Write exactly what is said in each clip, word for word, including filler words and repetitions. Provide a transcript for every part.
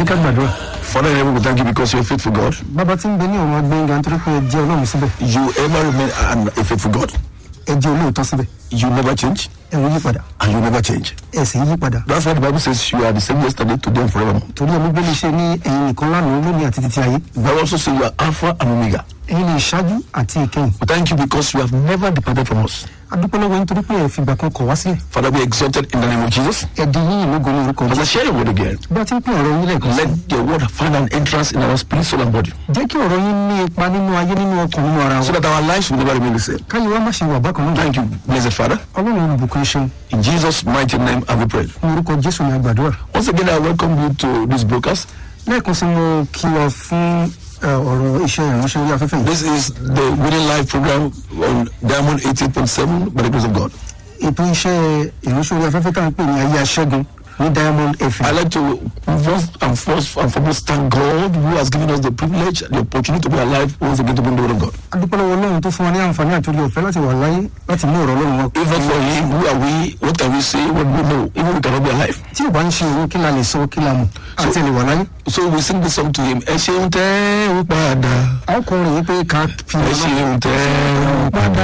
Jẹ́ ká gbàdúrà. Father in heaven, we thank you because you're a faithful God. Bàbá tí ń bẹ ní ọ̀run agbẹ́ngà nítorí pé ẹ jẹ́ Ọlọ́run síbẹ̀. You ever remain an, a faithful God. Ẹ jẹ́ olóòótọ́ síbẹ̀. You never change Ẹ ò yí padà. and you never change. Ẹ sì yí padà. That's why the Bible says you are the same yesterday, today, and forevermore. Torí ẹ̀mí gbé lè ṣe ní ẹ̀yin nìkan lánàá lónìí àti títí ayé. The Bible also says you are Alpha and Omega. Ẹ̀yin ni ìṣáájú àti ìkẹyìn. We thank you because you have never departed from us. Adúpẹ́ lọ́wọ́ nítorí pé ẹ fìgbà kan kọ̀ wá sílẹ̀. Father, be exalted in the name of Jesus. Ẹ di yín ìlógo ní orúkọ As I Jésù. share your word again, Bí a ti ń pín ọ̀rọ̀ yín lẹ́ẹ̀kan sí. let your word find an entrance in our spirit, soul, and body, Jẹ́ kí ọ̀rọ̀ yín ní ipa nínú ayé nínú ọkàn nínú ara so wa. that our lives will never remain the same. Káyọ̀ wá má ṣe wà bákan náà. Thank you, blessed Father. Ọlọ́run olùbùkún ṣeun. In Jesus' mighty name, have we prayed. Ní orúkọ Jésù ni a gbàdúrà. Once again, I welcome you to this broadcast. Lẹ́ẹ̀kan sí mo kí ọ fún ẹ, ọ̀rọ̀ iṣẹ́ ìránṣẹ́ orí afẹ́fẹ́ yìí. This is the Winning Life program on Diamond eighty-eight point seven by the grace of God. Ètò iṣẹ́ ìránṣẹ́ orí afẹ́fẹ́ tá à ń pè ní ayé aṣẹ́gun ní Diamond F M. I'd like to first and first and foremost thank God who has given us the privilege, the opportunity to be alive once again to bring the word of God. Adúpẹ́ lọ́wọ́ Ọlọ́run tó fún wa ní àǹfààní àti oore ọ̀fẹ́ láti wà láyé láti mú ọ̀rọ̀ Ọlọ́run wá. If not for Him, who are we? What can we say? What do we know? Even we cannot be alive. Tí ò bá ń ṣe òun kí la lè sọ kí la mọ̀ àti ẹ̀ lè wà láyé. So we sing this song to Him. Ẹ ṣeun tẹ́ ó padà. A ó kọrin yìí pé ká fi Ẹ ṣeun tẹ́ ó padà.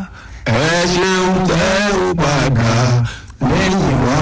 Ẹ ṣeun tẹ́ ó padà. Lẹ́yìn wa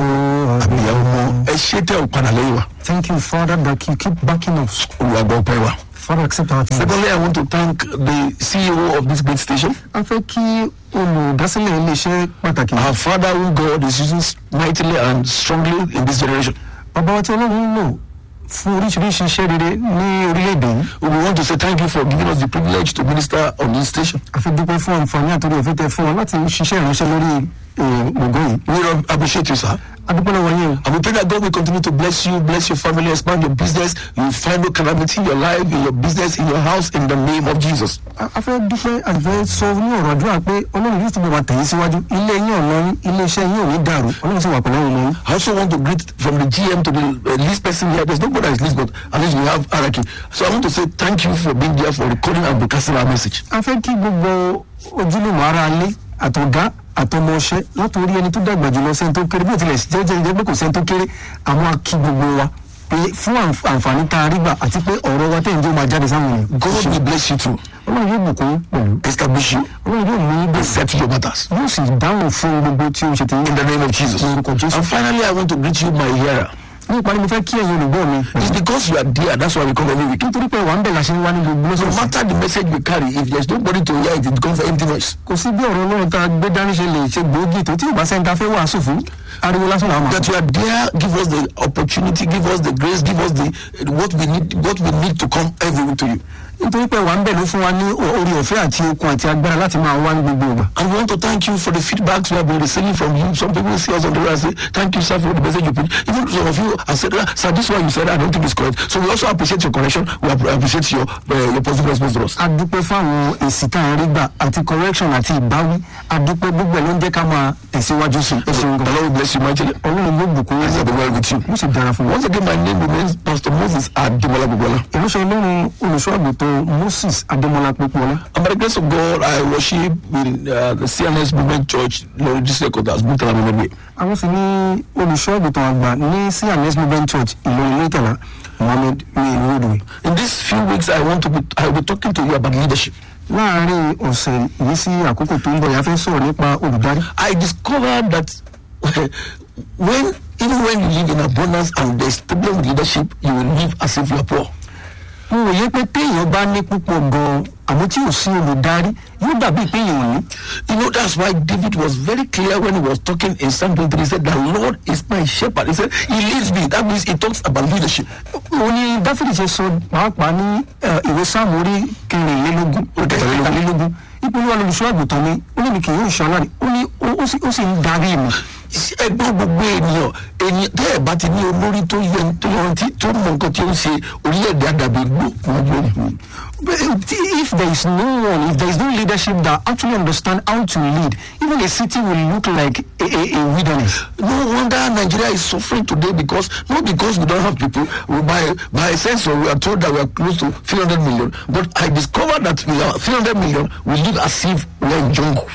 o. Àbíyá ọmọ. Ẹ ṣe tẹ́ ó padà lẹ́yìn wa. Thank you, Father, that you keep backing us. Olùwàgbọ́ ọpẹ́ wa. Father, accept our thanks. Secondly, I want to thank the C E O of this great station. A fẹ́ kí olùdásílẹ̀ iléeṣẹ́ pàtàkì. Our Father who God is using mightily and strongly in this generation. Bàbá wa tí Ọlọ́run ń lò fún oríṣiríṣi iṣẹ́ rere ní orílẹ̀-èdè yìí. We want to say thank you for giving us the privilege to minister on this station. A fi dúpẹ́ fún àǹfààní àtòrí ọ̀fẹ́ tẹ fún wa láti ṣiṣẹ́ ìránṣẹ́ lórí gbọ̀ngàn yìí. We appreciate you, sir. Adúpẹ́ lọ́wọ́ yín o. And we pray that God will continue to bless you, bless your family, expand your business. You will find no calamity in your life, in your business, in your house, in the name of Jesus. A a fẹ́ dúpẹ́ àti fẹ́ sọ ní ọ̀rọ̀ àdúrà pé Ọlọ́run yóò túbọ̀ máa tẹ̀yìn síwájú. Ilé yín ọ̀nà yín, ilé iṣẹ́ yín ò ní dàrú. Ọlọ́run sì wà pẹ̀lú ọ̀nà yín. I also want to greet from the G M to the uh, least person here. There's nobody that is least, but at least we have hierarchy. So I want to say thank you for being there, for recording and broadcasting our message. A fẹ́ kí gbogbo ojúlùmọ̀ ara ilé àtọ̀gá àtọmọṣẹ́ látòrí ẹni tó dàgbà jùlọ sẹ́ni tó kéré bí ó tilẹ̀ jẹ́jẹ́ ìjẹ́ pé kò sẹ́ni tó kéré àwọn akí gbogbo wa pé fún àǹf- àǹfààní tá a rí gbà àti pé ọ̀rọ̀ wa tẹ̀ ń jẹ́ máa jáde sáwọn èèyàn. God will bless you too, Ọlọ́run yóò bùkún pẹ̀lú. establish you, Ọlọ́run yóò mú ibẹ̀ and settle your matters. yóò sì dáhùn fún gbogbo tí ó ń ṣe ti In yín. the name of Jesus. Lórúkọ Jésù. And finally, I want to greet you, my hearer. Ní ìparí mo fẹ́ kí ẹ̀yin olùgbọ́ mi. It's because you are there, that's why we come every week. Nítorí pé wà ń bẹ̀ la ṣe ń wá ní gbogbo No lọ́sọ̀ọ̀sẹ̀. matter the message we carry, if there's nobody to hear it, it becomes an empty noise. Kò sí bí ọ̀rọ̀ Ọlọ́run tá a gbé dání ṣe lè ṣe gbòógì tó tí ìbá sẹ́ńtà fẹ́ wàásù fún ariwo lásán làwọn máa. That you are there, give us the opportunity, give us the grace, give us the what we need, what we need to come every week to you. Nítorí pé wà ń bẹ̀ ló fún wa ní orí ọ̀fẹ́ àti okun àti agbára láti máa wá ní gbogbo ìgbà. And we want to thank you for the feedbacks we have been receiving from you. Some people see us on the road and say, thank you, sir, for the message you put. Even some of you have said, sir, this one you said, I don't think it's correct. So we also appreciate your correction. We app- appreciate your uh, your positive response to us. A dúpẹ́ fáwọn èsì tá à ń rí gbà àti correction àti ìbáwí. A dúpẹ́ gbogbo ẹ̀ ló ń jẹ́ ká máa tẹ̀síwájú sí i. Ẹ ṣeun The gan. Lord will bless you mightily. Ọlọ́run yóò bùkún I yín. shall be well with you. Ó sì dára fún wa. Once again, my name remains Pastor Moses Ademola Gbogbola. Ìránṣẹ́ Ọlọ́run olùṣọ́ àgùntàn Moses Adémọ́lá Pópóọlá. And by the grace of God, I worship in uh, the C N S Movement Church, Lord Jesus Headquarters, Murtala Mohammed. Àwọn sì ní olùṣọ́ àgùntàn àgbà ní C and S Movement Church Ìlọrin Murtala Mohammed ní ìlú Òdòdó. In these few weeks, I want to be, I will be talking to you about leadership. Láàárín ọ̀sẹ̀ yìí sí àkókò tó ń bọ̀, yà fẹ́ sọ̀rọ̀ nípa olùdarí. I discovered that when even when you live in abundance and there's problem with leadership, you will live as if you are poor. Mo wòye pé téèyàn bá ní púpọ̀ gan-an àmọ́ tí ò sí olùdarí yóò dàbí péèyàn ò ní. You know, that's why David was very clear when he was talking in Psalm twenty-three. He said, the Lord is my shepherd. He said, he leads me. That means he talks about leadership. Ó ní Dáfídì ṣe sọ pàápàá ní eh, ìwé Sáàmù orí kẹrìnlélógún kẹtàlélógún ipò olúwa lolùṣọ́ àgùntàn mi ó ní mi kì yóò ṣe aláàrí ó ní ó ó sì ó sì ń darí mi. Ẹgbẹ́ gbogbo ènìyàn ènìyàn tẹ́ ẹ̀ bá ti ní olórí tó yẹ tó yọrantí tó mọ nǹkan tí ó ń ṣe orílẹ̀-èdè àdàbí gbò wájú ẹni. But if there is no one, if there is no leadership that actually understand how to lead, even a city will look like a, a, a wilderness. No wonder Nigeria is suffering today, because not because we don't have people. We, by by sense of, we are told that we are close to three hundred million, but I discovered that we are three hundred million. We live as if we are in jungle.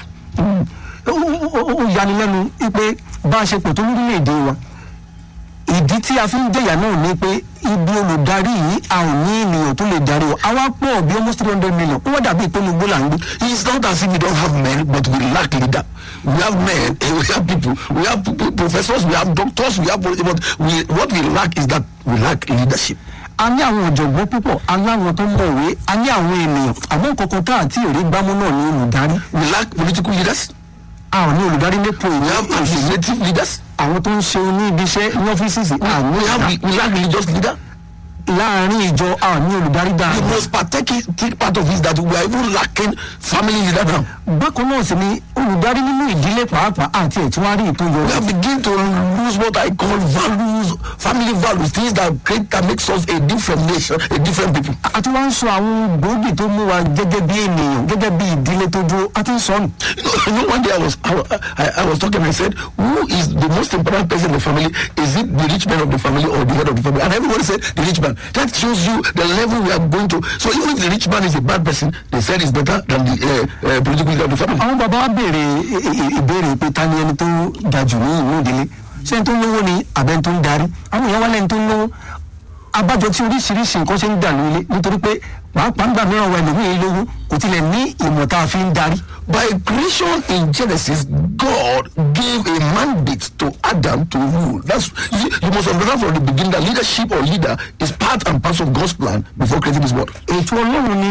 Ó yanilẹ́nu pé bá a ṣe pọ̀ tó lórílẹ̀-èdè wa ìdí tí a fi ń jẹ̀yà náà ni pé ibi olùdarí yìí a ò ní ènìyàn tó lè darí o àwa pọ̀ bí almost three hundred million ó wá dàbí ìpinnu gbólà ń gbé. It's not as if we don't have men, but we lack leader. We have men, we have people, we have p- professors, we have doctors, we have, but we, what we lack is that we lack leadership. A ní àwọn ọ̀jọ̀gbọ́n púpọ̀ a ní àwọn tó ń mọ̀wé a ní àwọn ènìyàn àmọ́ nǹkan tá àti èrè gbámú náà ní olùdarí. We lack political leaders. A ò ní olùdarí nípò We ìwé have administrative leaders. àwọn tó ń ṣe ní ibi iṣẹ́ ní ọ́fíìsì We have we lack religious leader. láàárín ìjọ a ò ní olùdarí The dáadáa. most pathetic part of it is that we are even lacking family leader now. Bákan náà sì ni olùdarí nínú ìdílé pàápàá àti ẹ̀ tí wọ́n á rí ètò We yọ. have begin to lose what I call values, family values, things that create that makes us a different nation, a different people. Àti wọ́n ń sọ àwọn gbòógì tó mú wa gẹ́gẹ́ bí ènìyàn gẹ́gẹ́ bí ìdílé tó dúró àti ń sọ nù. You know, you know, one day I was I, I, I was talking. I said, "Who is the most important person in the family? Is it the rich man of the family or the head of the family?" And everybody said, "The rich man." That shows you the level we are going to. So even if the rich man is a bad person, they said it's better than the uh, uh, political leader of the family. Àwọn bàbá wa béèrè i- i- ìbéèrè pé ta ni ẹni tó ga jù ní ìlú ìdílé ṣé ẹni tó ń lówó ni àbẹ́ tó ń darí àwọn èèyàn wá lẹ́ni tó ń lówó abájọ tí oríṣiríṣi nǹkan ṣe ń dà lórílẹ̀ nítorí pé pàápàá ń gbà mìíràn wọ ẹlòmíín lówó kò tilẹ̀ ní ìmọ̀ tá a fi ń darí. By creation in Genesis, God gave a mandate to Adam to rule. That's you, you must understand from the beginning that leadership or leader is part and parcel of God's plan before creating this world. Ètò Ọlọ́run ni